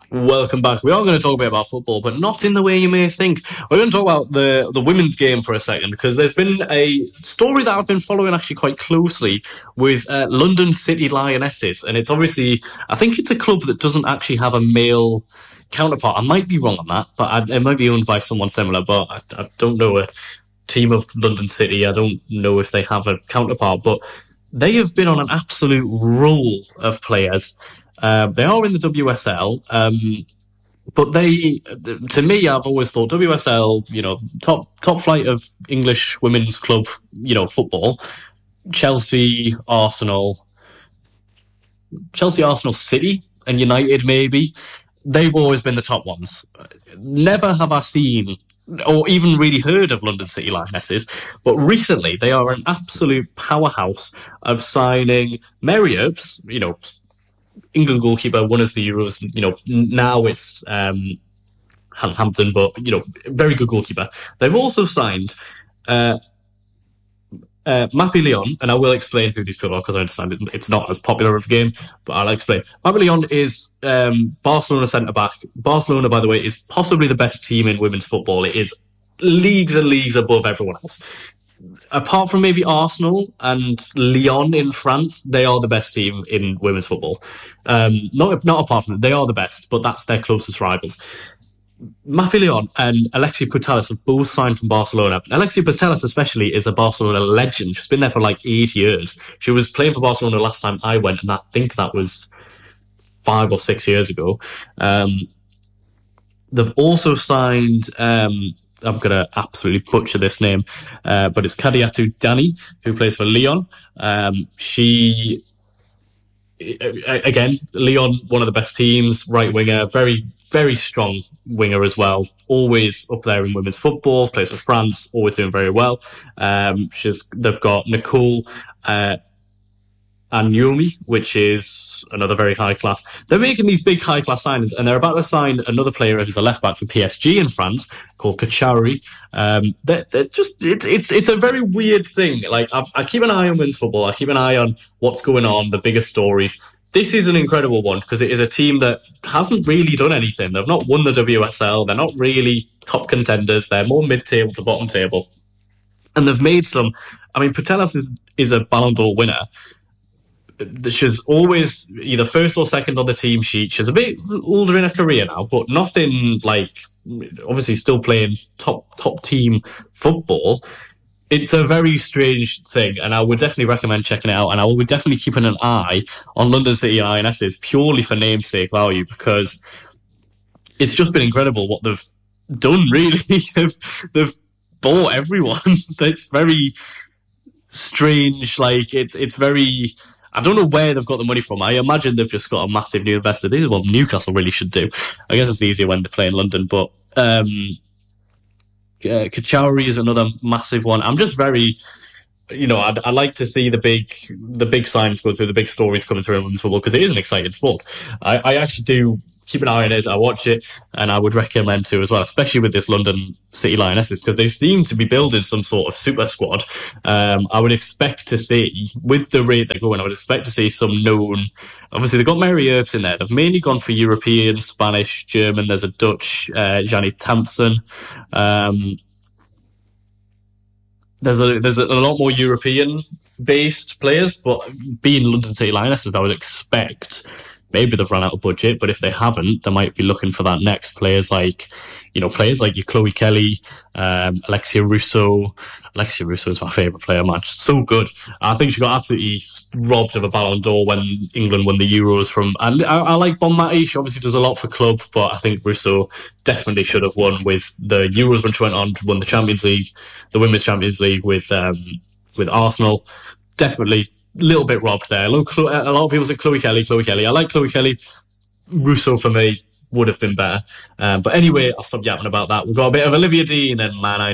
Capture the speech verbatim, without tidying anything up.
Welcome back. We are going to talk a bit about football, but not in the way you may think. We're going to talk about the, the women's game for a second because there's been a story that I've been following actually quite closely with uh, London City Lionesses. And it's obviously, I think it's a club that doesn't actually have a male counterpart. I might be wrong on that, but I, it might be owned by someone similar, but I, I don't know a team of London City. I don't know if they have a counterpart, but they have been on an absolute roll of players. Uh, they are in the W S L, um, but they, to me, I've always thought W S L, you know, top top flight of English women's club, you know, football. Chelsea, Arsenal, Chelsea, Arsenal, City, and United, maybe. They've always been the top ones. Never have I seen or even really heard of London City Lionesses, but recently they are an absolute powerhouse of signing Mary Earps, you know, England goalkeeper, won us the Euros. You know, now it's um, Hampton, but you know, very good goalkeeper. They've also signed uh, uh, Mappy Leon, and I will explain who these people are because I understand it, it's not as popular of a game, but I'll explain. Mappy Leon is um, Barcelona centre back. Barcelona, by the way, is possibly the best team in women's football. It is leagues and leagues above everyone else. Apart from maybe Arsenal and Lyon in France, they are the best team in women's football. Um, not not apart from them, they are the best, but that's their closest rivals. Mappy Lyon and Alexia Putellas have both signed from Barcelona. Alexia Putellas especially is a Barcelona legend. She's been there for like eight years. She was playing for Barcelona last time I went, and I think that was five or six years ago. Um, they've also signed... Um, I'm going to absolutely butcher this name, uh, but it's Kadiatu Dani, who plays for Lyon. Um, she, again, Lyon, one of the best teams, right winger, very, very strong winger as well. Always up there in women's football, plays for France, always doing very well. Um, she's, they've got Nicole uh, and Yomi, which is another very high class. They're making these big high class signings, and they're about to sign another player who's a left back for P S G in France called Kachauri. Um, they're, they're just it's it's it's a very weird thing. Like I've, I keep an eye on women's football. I keep an eye on what's going on, the bigger stories. This is an incredible one because it is a team that hasn't really done anything. They've not won the W S L. They're not really top contenders. They're more mid table to bottom table, and they've made some. I mean, Putellas is is a Ballon d'Or winner. She's always either first or second on the team sheet. She's a bit older in her career now, but nothing like, obviously still playing top top team football. It's a very strange thing, and I would definitely recommend checking it out. And I would definitely keeping an eye on London City Lionesses purely for namesake value because it's just been incredible what they've done. Really, they've they've bought everyone. It's very strange. Like it's it's very. I don't know where they've got the money from. I imagine they've just got a massive new investor. This is what Newcastle really should do. I guess it's easier when they play in London, but um, uh, Kachauri is another massive one. I'm just very, you know, I'd, I like to see the big the big signs go through, the big stories coming through in women's football because it is an exciting sport. I, I actually do keep an eye on it. I watch it, and I would recommend to as well, especially with this London City Lionesses, because they seem to be building some sort of super squad. Um, I would expect to see, with the rate they're going, I would expect to see some known. Obviously, they've got Mary Earps in there. They've mainly gone for European, Spanish, German. There's a Dutch, uh, Janny Thompson. Um, there's a there's a, a lot more European based players, but being London City Lionesses, I would expect. Maybe they've run out of budget, but if they haven't, they might be looking for that next. Players like, you know, players like your Chloe Kelly, um, Alexia Russo. Alexia Russo is my favourite player, man. She's so good. I think she got absolutely robbed of a Ballon d'Or when England won the Euros from... I, I, I like Bon Mati. She obviously does a lot for club, but I think Russo definitely should have won with the Euros when she went on, won the Champions League, the Women's Champions League with um, with Arsenal. Definitely... little bit robbed there. A lot of people say Chloe Kelly, Chloe Kelly. I like Chloe Kelly. Russo for me would have been better. Um, but anyway, I'll stop yapping about that. We've got a bit of Olivia Dean and Man I